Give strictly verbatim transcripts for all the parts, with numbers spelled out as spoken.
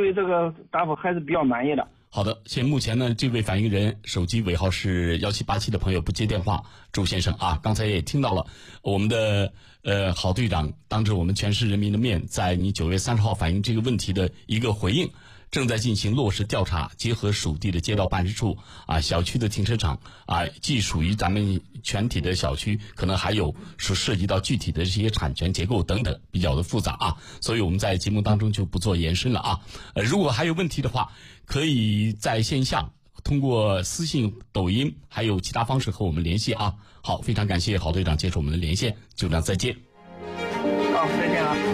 对这个答复还是比较满意的。 好的，现目前呢，这位反映人手机尾号是幺七八七的朋友不接电话，周先生啊，刚才也听到了我们的呃郝队长当着我们全市人民的面，在你九月三十号反映这个问题的一个回应。正在进行落实调查，结合属地的街道办事处啊、小区的停车场啊，既属于咱们全体的小区，可能还有是涉及到具体的这些产权结构等等，比较的复杂啊，所以我们在节目当中就不做延伸了啊。呃，如果还有问题的话，可以在线下通过私信、抖音还有其他方式和我们联系啊。好，非常感谢郝队长接受我们的连线，就这样再见。 好，再见啊。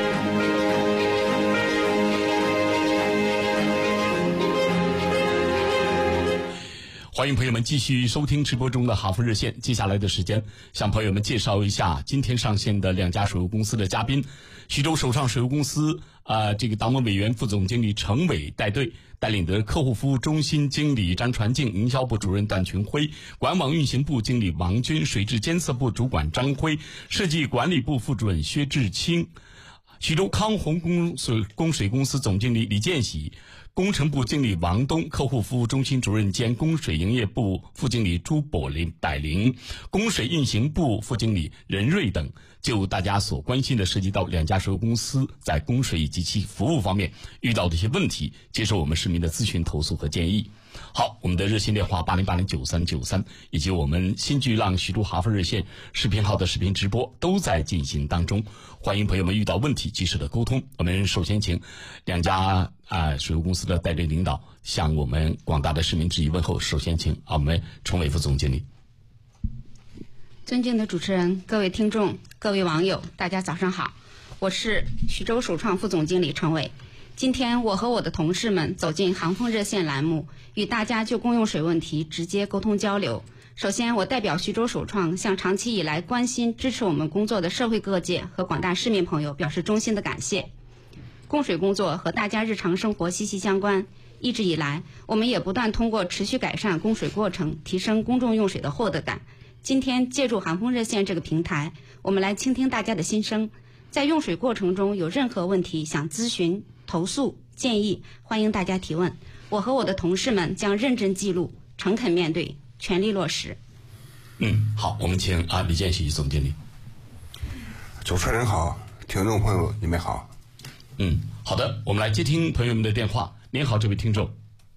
欢迎朋友们继续收听直播中的哈佛热线。接下来的时间，向朋友们介绍一下今天上线的两家水务公司的嘉宾。徐州首创水务公司啊、呃，这个党委委员、副总经理程伟带队，带领的客户服务中心经理张传静、营销部主任段群辉、管网运行部经理王军、水质监测部主管张辉、设计管理部副主任薛志清。徐州康宏供水供水公司总经理李建喜，工程部经理王东，客户服务中心主任兼供水营业部副经理朱柏林百灵，供水运行部副经理任瑞等，就大家所关心的涉及到两家水务公司在供水以及其服务方面遇到的一些问题，接受我们市民的咨询、投诉和建议。好，我们的热线电话八零八零九三九三，以及我们新巨浪徐州哈佛热线视频号的视频直播都在进行当中，欢迎朋友们遇到问题及时的沟通。我们首先请两家啊、呃、水务公司的带队领导向我们广大的市民致以问候。首先请啊我们程伟副总经理。 尊敬的主持人、各位听众、各位网友，大家早上好，我是徐州首创副总经理程伟。今天我和我的同事们走进航风热线栏目，与大家就公用水问题直接沟通交流。首先，我代表徐州首创向长期以来关心支持我们工作的社会各界和广大市民朋友表示衷心的感谢。供水工作和大家日常生活息息相关，一直以来我们也不断通过持续改善供水过程，提升公众用水的获得感。今天借助航风热线这个平台，我们来倾听大家的心声，在用水过程中有任何问题想咨询、投诉、建议，欢迎大家提问。我和我的同事们将认真记录，诚恳面对，全力落实。 嗯，好，我们请啊李建喜总经理。 主持人好，听众朋友你们好。 嗯，好的，我们来接听朋友们的电话。您好，这位听众。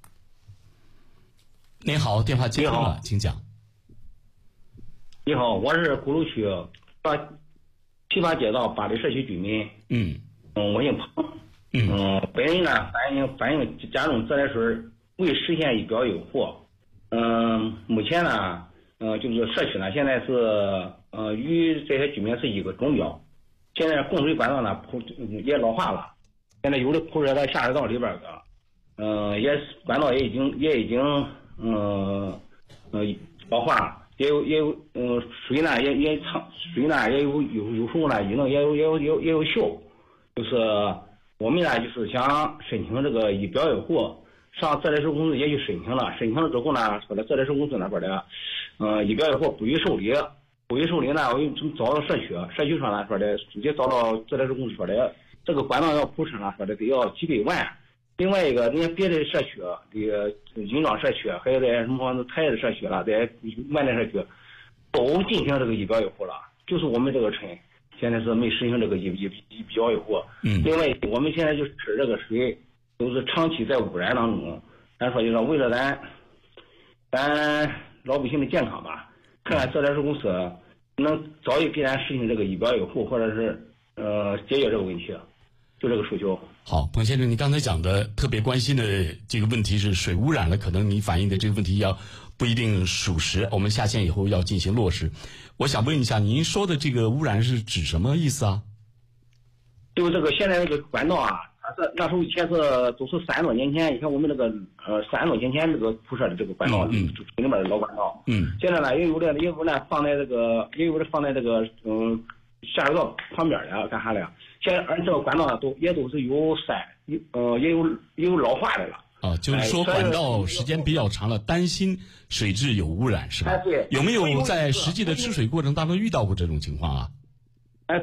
您好，电话接通了，请讲。 你好，我是鼓楼区八批发街道八里社区居民。 嗯嗯，我姓庞。 嗯嗯，本人呢反映反映家中自来水未实现一标一户。嗯，目前呢，呃，就是社区呢现在是呃与这些居民是一个中标。现在供水管道呢铺也老化了，现在有的铺设在下水道里边的，嗯、呃，也管道也已经也已经嗯呃老化了。也有也有，嗯，水呢也也长，水呢也有有有时候呢，也能也有也有也有也有锈，就是我们呢就是想申请这个一标一户，上自来水公司也去申请了，申请了之后呢，说的自来水公司那边的，呃，一标一户不予受理，不予受理呢，我又找到社区，社区说呢说的直接找到自来水公司说的，这个管道要铺设呢，说的得要几百万。另外一个，人家别的社区，这个银庄社区，还有在什么台的社区了，在万代社区，都进行这个一标一户了。就是我们这个村现在是没实行这个一一一标一户。 嗯。 另外，我们现在就吃这个水，都是长期在污染当中。咱说就是为了咱咱老百姓的健康吧，看看自来水公司能早一给咱实行这个一标一户，或者是呃解决这个问题。就这个诉求。 好，彭先生，你刚才讲的特别关心的这个问题是水污染了，可能你反映的这个问题要不一定属实，我们下线以后要进行落实。我想问一下，您说的这个污染是指什么意思啊？ 就这个现在这个管道啊，它是那时候以前是都是三十多年前，你看我们那个呃三十多年前这个铺设的这个管道， 嗯， 就里面的老管道， 嗯， 现在呢也有的也有的放在这个也有的放在这个嗯下水道旁边的干啥的。现在而这个管道呢，都也都是有塞，有呃也有也有老化的了。 啊，就是说管道时间比较长了，担心水质有污染是吧？ 哎，对。 有没有在实际的吃水过程当中遇到过这种情况啊？ 哎，对，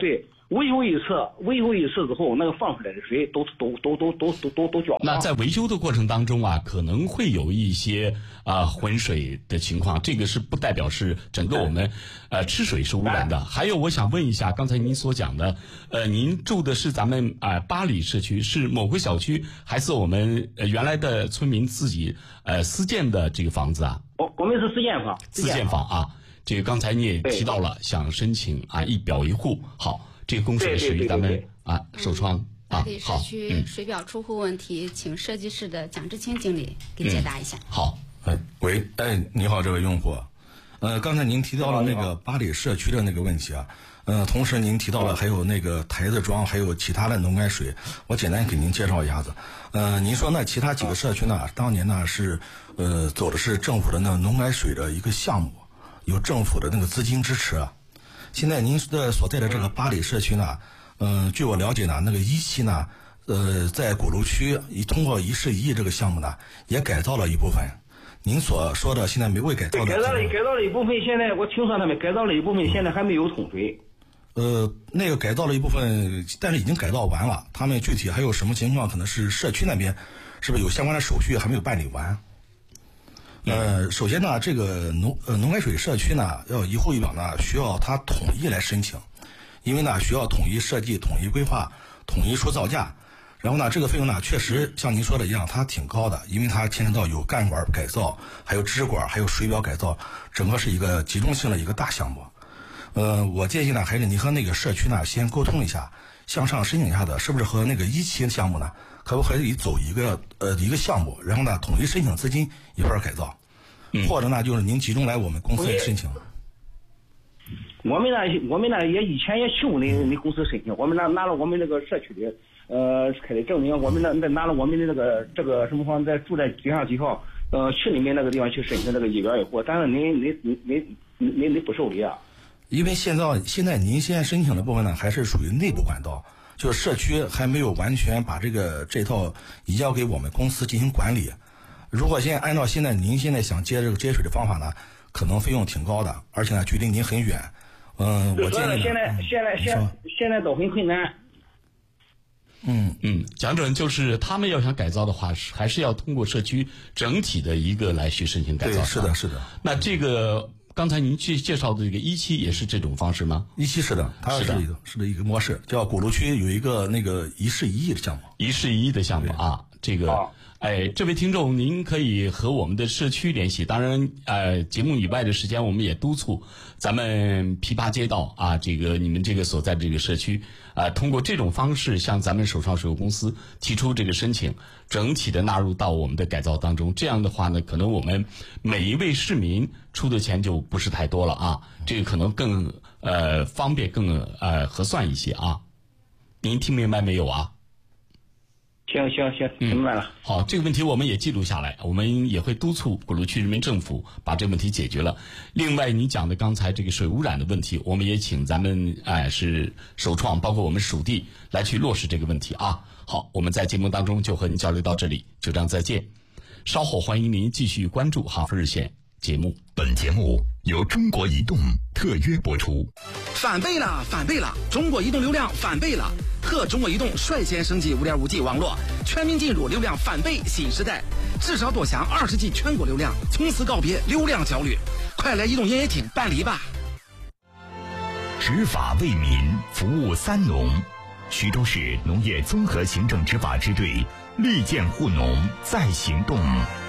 维修一次，维修一次之后，那个放出来的水都都都都都都都都浇。 那在维修的过程当中啊，可能会有一些啊、呃、浑水的情况，这个是不代表是整个我们呃吃水是污染的。还有，我想问一下，刚才您所讲的，呃，您住的是咱们啊、呃、八里社区，是某个小区，还是我们呃原来的村民自己呃私建的这个房子啊？ 我我们是私建房， 私建房啊。这个刚才你也提到了，想申请啊一表一户，好。这个公水属于咱们啊首创啊， 好。社区水表出户问题，请设计室的蒋志清经理给解答一下。 嗯、好， 哎，喂，哎，你好，这位用户，呃，刚才您提到了那个八里社区的那个问题啊，呃，同时您提到了还有那个台子庄，还有其他的农改水，我简单给您介绍一下子。呃，您说呢？其他几个社区呢，当年呢是呃走的是政府的那农改水的一个项目，有政府的那个资金支持。现在您的所在的这个八里社区呢，嗯、呃，据我了解呢，那个一期呢，呃，在鼓楼区通过一市一亿这个项目呢，也改造了一部分。您所说的现在没未改造的， 改造了改造了一部分，现在我听说他们改造了一部分，现在还没有通水。 呃，那个改造了一部分，但是已经改造完了。他们具体还有什么情况，可能是社区那边是不是有相关的手续还没有办理完？呃，首先呢，这个农呃农改水社区呢，要一户一表呢，需要它统一来申请，因为呢需要统一设计、统一规划、统一出造价。然后呢，这个费用呢，确实像您说的一样，它挺高的，因为它牵扯到有干管改造，还有支管，还有水表改造，整个是一个集中性的一个大项目。呃，我建议呢，还是您和那个社区呢先沟通一下，向上申请一下的，是不是和那个一期项目呢，可不可以走一个呃一个项目，然后呢统一申请资金一块儿改造。嗯、或者呢，就是您集中来我们公司来申请。 我们呢，我们呢也以前也去过那那公司申请，我们拿拿了我们那个社区的呃开的证明，我们那拿了我们的那个这个什么方在住在几号几号呃去里面那个地方去申请这个一表一户，但是您您您您您您不受理啊？ 因为现在现在您现在申请的部分呢，还是属于内部管道，就是社区还没有完全把这个这套移交给我们公司进行管理。如果现在按照现在您现在想接这个接水的方法呢，可能费用挺高的，而且呢距离您很远。嗯，我建议现在现在现现在都很困难。 嗯嗯，蒋主任，就是他们要想改造的话，还是要通过社区整体的一个来去申请改造。 对，是的，是的。 那这个刚才您去介绍的这个一期也是这种方式吗？ 一期是的，它是一个是的一个模式，叫鼓楼区有一个那个一市一亿的项目。 一市一亿的项目啊，这个。哦哎，这位听众，您可以和我们的社区联系。当然，呃，节目以外的时间，我们也督促咱们琵琶街道啊，这个你们这个所在这个社区啊，通过这种方式向咱们首创水务公司提出这个申请，整体的纳入到我们的改造当中。这样的话呢，可能我们每一位市民出的钱就不是太多了啊，这个可能更呃方便、更呃合算一些啊。您听明白没有啊？ 行行行，明白了、嗯。 好，这个问题我们也记录下来，我们也会督促鼓楼区人民政府把这个问题解决了。另外，你讲的刚才这个水污染的问题，我们也请咱们哎是首创，包括我们属地来去落实这个问题啊。好，我们在节目当中就和您交流到这里，就这样再见。稍后欢迎您继续关注哈佛日线节目。 本节目由中国移动特约播出。 翻倍了，翻倍了！中国移动流量翻倍了！特中国移动率先升级 五点五 G 网络，全面进入流量翻倍新时代，至少多享二十 G 全国流量，从此告别流量焦虑。快来移动营业厅办理吧！ 执法为民，服务三农。徐州市农业综合行政执法支队利剑护农在行动。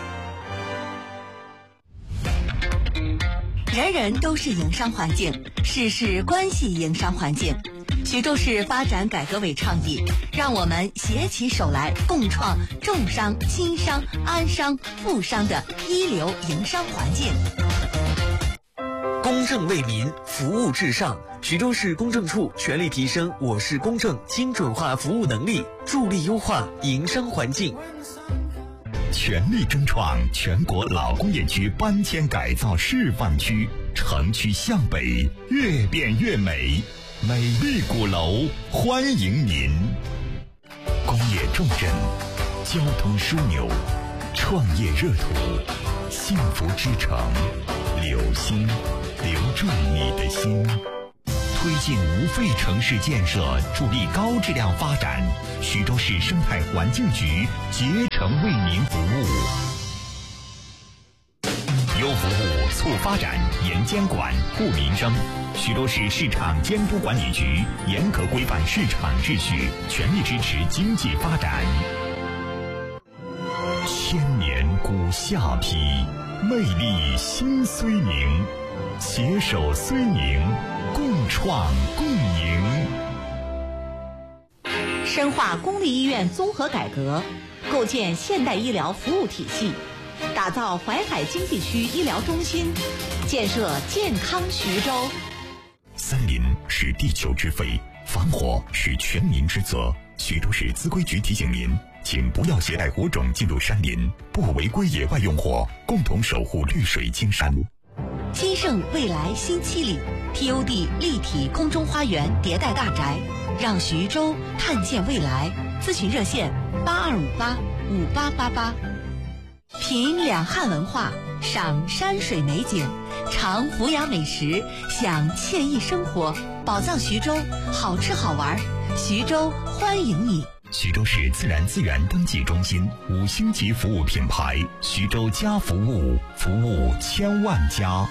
人人都是营商环境，事事关系营商环境。徐州市发展改革委倡议，让我们携起手来，共创重商、轻商、安商、富商的一流营商环境。 公正为民，服务至上。徐州市公证处全力提升我市公证精准化服务能力，助力优化营商环境。 全力争创全国老工业区搬迁改造示范区，城区向北，越变越美，美丽鼓楼欢迎您。工业重镇，交通枢纽，创业热土，幸福之城，留心，留住你的心。 推进无废城市建设，助力高质量发展。徐州市生态环境局竭诚为您服务。优服务促发展，严监管护民生。徐州市市场监督管理局严格规范市场秩序，全力支持经济发展。千年古下邳，魅力新睢宁，携手睢宁，共创共赢。 深化公立医院综合改革，构建现代医疗服务体系，打造淮海经济区医疗中心，建设健康徐州。 森林是地球之肺，防火是全民之责。徐州市自规局提醒您，请不要携带火种进入山林，不违规野外用火，共同守护绿水青山。 金盛未来新七里 T O D 立体空中花园迭代大宅，让徐州看见未来。咨询热线八二五八五八八八。品两汉文化，赏山水美景，尝福雅美食，享惬意生活。宝藏徐州，好吃好玩，徐州欢迎你。 徐州市自然资源登记中心五星级服务品牌，徐州家服务，服务千万家。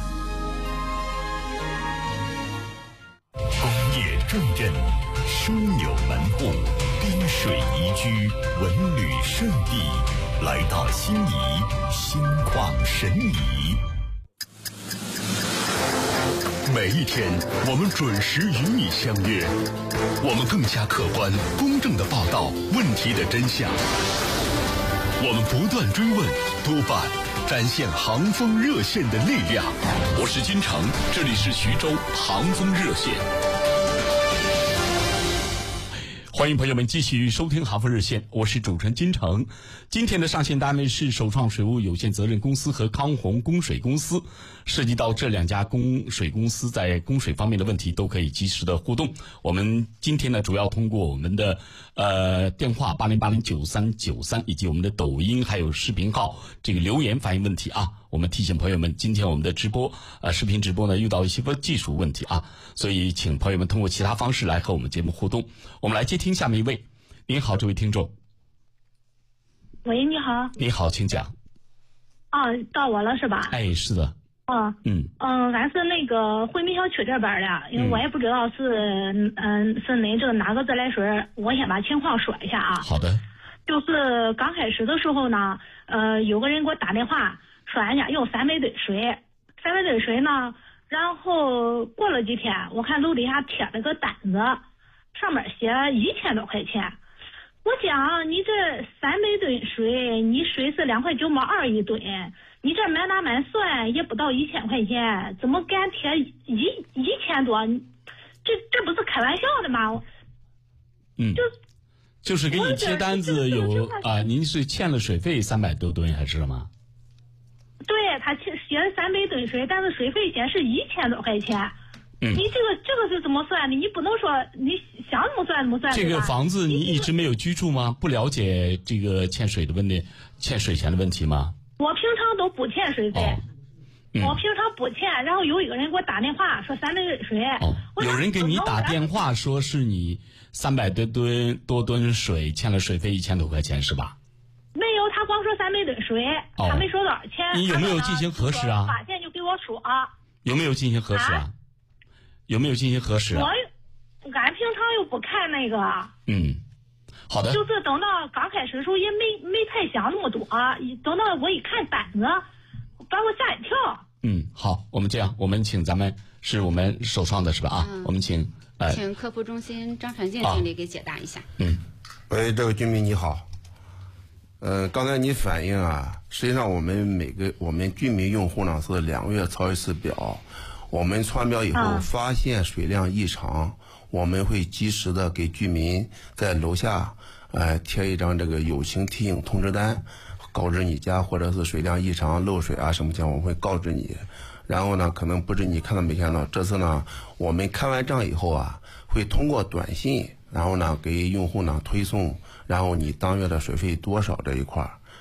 工业重镇，枢纽门户，滨水宜居，文旅胜地。来到心仪，心旷神怡。 每一天，我们准时与你相约，我们更加客观、公正地报道问题的真相。我们不断追问、督办，展现航风热线的力量。我是金城，这里是徐州航风热线。 欢迎朋友们继续收听航风热线，我是主持人金城。今天的上线单位是首创水务有限责任公司和康宏供水公司，涉及到这两家供水公司在供水方面的问题都可以及时的互动。我们今天呢主要通过我们的呃电话八零八零九三九三以及我们的抖音还有视频号这个留言反映问题啊。我们提醒朋友们，今天我们的直播呃视频直播呢遇到一些技术问题啊，所以请朋友们通过其他方式来和我们节目互动。我们来接听下面一位。您好，这位听众。 喂，你好。 你好，请讲。 啊，到我了是吧？ 哎，是的。 啊， 嗯嗯，俺是那个惠民小区这边的，因为我也不知道是嗯是哪这个哪个自来水，我先把情况说一下啊。 好的。 就是刚开始的时候呢，呃，有个人给我打电话说俺家用三百吨水，三百吨水呢，然后过了几天，我看楼底下贴了个单子，上面写一千多块钱。我想你这三百吨水，你水是两块九毛二一吨，你这满打满算也不到一千块钱，怎么敢贴一一千多？这这不是开玩笑的吗？ 嗯， 就就是给你接单子有啊、呃，您是欠了水费三百多吨还是什么？ 对，他写三百吨水，但是水费显示一千多块钱。 嗯， 你这个这个是怎么算的？你不能说你想怎么算怎么算。 这个房子你一直没有居住吗？不了解这个欠水的问题，欠水钱的问题吗？ 我平常都不欠水费，哦嗯、我平常不欠。然后有一个人给我打电话说三百吨水， 哦，有人给你打电话说是你三百多吨多吨水欠了水费一千多块钱是吧？ 没有，他光说三百吨水， 哦、 他没说多少钱。 你有没有进行核实啊？ 发现就给我说。 有没有进行核实啊？啊有没有进行核实啊？ 我俺平常又不看那个。 嗯，好的。 就是等到刚开始的时候也没没太想那么多，等到我一看单子，把我吓一跳。 嗯，好，我们这样，我们请咱们是我们首创的是吧？啊，嗯、我们请呃， 请客服中心张传静经理给解答一下。 啊、嗯， 喂，这位居民你好。呃，刚才你反映啊，实际上我们每个我们居民用户呢是两个月抄一次表。我们传表以后发现水量异常，我们会及时的给居民在楼下呃贴一张这个友情提醒通知单，告知你家或者是水量异常漏水啊什么情况，我会告知你。然后呢，可能不知你看到没看到，这次呢我们开完账以后啊，会通过短信，然后呢给用户呢推送，然后你当月的水费多少这一块儿。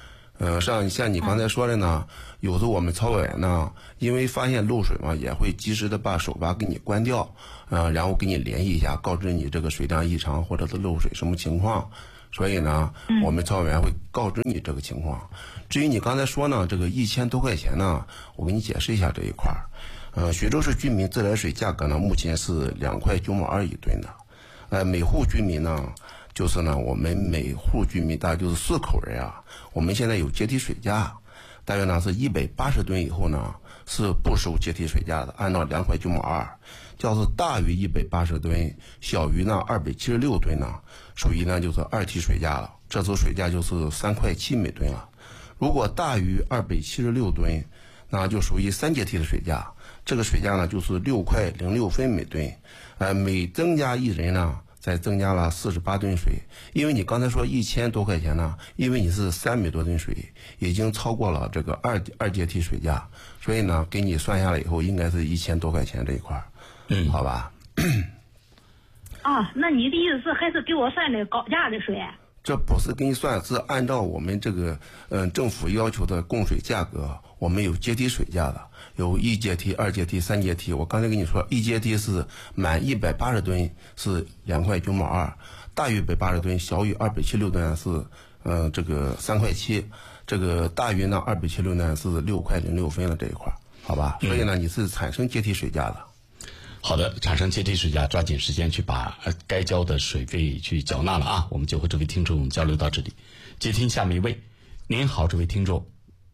呃，像像你刚才说的呢，有时候我们操作员呢，因为发现漏水嘛，也会及时的把手把给你关掉，呃，然后给你联系一下，告知你这个水量异常或者是漏水什么情况。所以呢，我们操作员会告知你这个情况。至于你刚才说呢，这个一千多块钱呢，我给你解释一下这一块儿。呃，徐州市居民自来水价格呢，目前是两块九毛二一吨的。呃，每户居民呢，就是呢，我们每户居民大概就是四口人啊，我们现在有阶梯水价，大约呢是一百八十吨以后呢是不收阶梯水价的，按照两块九毛二。要是大于一百八十吨，小于呢二百七十六吨呢，属于呢就是二梯水价了，这时候水价就是三块七每吨了。如果大于二百七十六吨，那就属于三阶梯的水价，这个水价呢就是六块零六分每吨。呃，每增加一人呢，再增加了四十八吨水。因为你刚才说一千多块钱呢，因为你是三百多吨水，已经超过了这个二二阶梯水价，所以呢，给你算下来以后，应该是一千多块钱这一块。嗯，好吧。 啊，那你的意思是还是给我算的高价的水？ 这不是给你算，是按照我们这个嗯、呃、政府要求的供水价格，我们有阶梯水价的，有一阶梯、二阶梯、三阶梯。我刚才跟你说，一阶梯是满一百八十吨是两块九毛二，大于一百八十吨，小于二百七十六吨是嗯、呃、这个三块七，这个大于呢二百七十六呢是六块零六分的这一块，好吧？所以呢，你是产生阶梯水价的。 好的，产生阶梯水价，抓紧时间去把呃该交的水费去缴纳了啊！我们就和这位听众交流到这里，接听下面一位。您好，这位听众。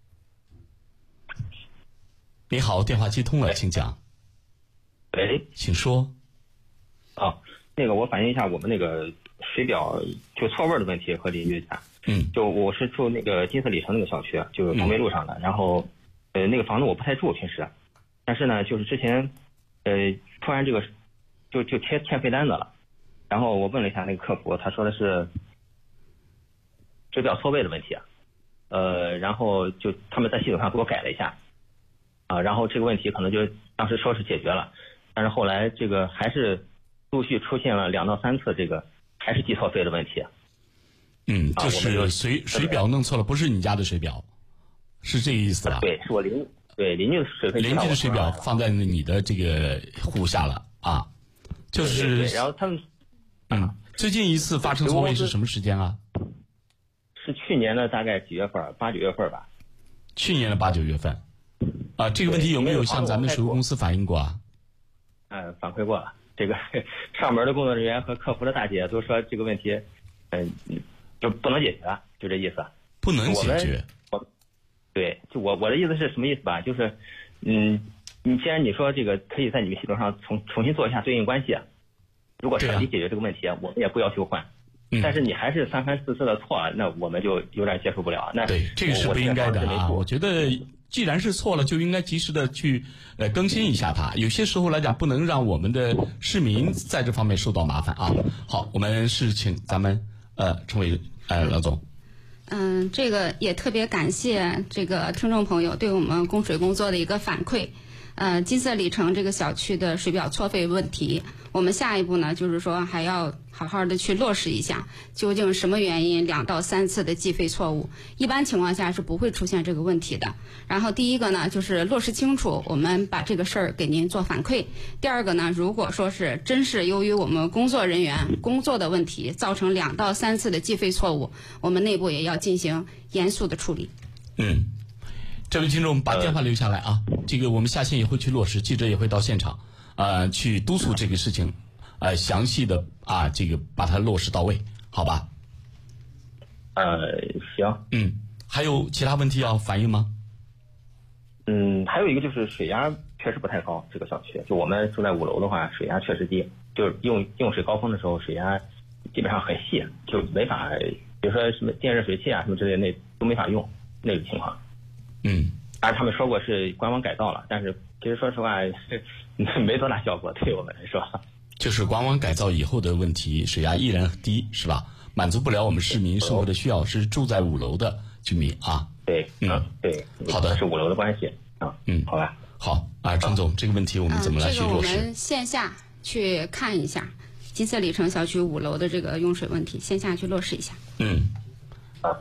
你好，电话接通了，请讲。 喂， 请说。 哦，那个我反映一下我们那个水表就错位的问题和邻居家。 嗯。 就我是住那个金色里城那个小区，就是东北路上的，嗯、然后呃那个房子我不太住平时，但是呢就是之前呃。突然这个就就贴欠费单子了，然后我问了一下那个客服，他说的是水表错位的问题，呃，然后就他们在系统上给我改了一下，啊，然后这个问题可能就当时说是解决了，但是后来这个还是陆续出现了两到三次这个还是计错费的问题。 嗯，就是水水表弄错了，不是你家的水表，是这个意思吧？ 对，是我邻。对，邻居的水费， 邻居的水表放在你的这个户下了啊，就是。 对对对，然后他们， 嗯，最近一次发生错位是什么时间啊？ 是去年的大概几月份？八九月份吧。 去年的八九月份，啊，这个问题有没有向咱们水务公司反映过啊？ 嗯，反馈过了。这个上门的工作人员和客服的大姐都说这个问题，嗯，就不能解决，就这意思。 不能解决。 对，就我我的意思是什么意思吧？就是，嗯，你既然你说这个可以在你们系统上重重新做一下对应关系，如果彻底解决这个问题，我们也不要求换。嗯、但是你还是三番四次的错，那我们就有点接受不了。那对，这个是不应该的啊！我觉得既然是错了，就应该及时的去呃更新一下它。有些时候来讲，不能让我们的市民在这方面受到麻烦啊。好，我们是请咱们呃陈伟呃老总。 嗯，这个也特别感谢这个听众朋友对我们供水工作的一个反馈。呃，金色里城这个小区的水表错费问题，我们下一步呢，就是说还要好好的去落实一下，究竟什么原因两到三次的计费错误，一般情况下是不会出现这个问题的。然后第一个呢，就是落实清楚，我们把这个事儿给您做反馈。第二个呢，如果说是真是由于我们工作人员工作的问题造成两到三次的计费错误，我们内部也要进行严肃的处理。 嗯。这位听众把电话留下来啊，这个我们下线也会去落实，记者也会到现场，呃，去督促这个事情，呃，详细的啊，这个把它落实到位，好吧？ 呃，行。 嗯，还有其他问题要反映吗？ 嗯，还有一个就是水压确实不太高，这个小区就我们住在五楼的话，水压确实低，就是用用水高峰的时候，水压基本上很细，就没法，比如说什么电热水器啊什么之类的那都没法用那种情况。 嗯， 当然他们说过是官网改造了，但是其实说实话没多大效果，对我们来说。 就是官网改造以后的问题，水压依然低，是吧？满足不了我们市民生活的需要，是住在五楼的居民啊。 对，嗯，对， 好的， 是五楼的关系啊。 嗯， 好吧。 好啊，陈总，这个问题我们怎么来去落实？ 嗯，这个我们线下去看一下金色里城小区五楼的这个用水问题，线下去落实一下。 嗯。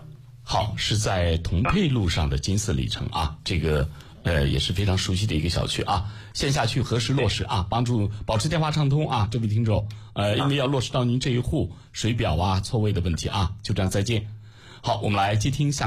好，是在同沛路上的金色里程啊，这个呃也是非常熟悉的一个小区啊。线下去核实落实啊，帮助保持电话畅通啊，这位听众，呃，因为要落实到您这一户水表啊错位的问题啊，就这样再见。好，我们来接听下。